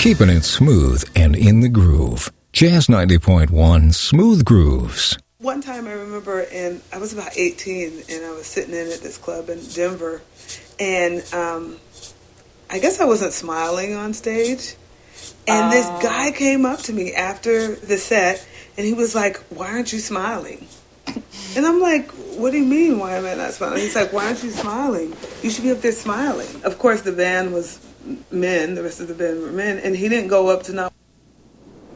Keeping it smooth and in the groove. Jazz 90.1 Smooth Grooves. One time I remember, and I was about 18, and I was sitting in at this club in Denver, and I guess I wasn't smiling on stage, and this guy came up to me after the set, and he was like, "Why aren't you smiling?" And I'm like, "What do you mean, why am I not smiling?" He's like, "Why aren't you smiling? You should be up there smiling." Of course, the band was men, the rest of the band were men, and he didn't go up to not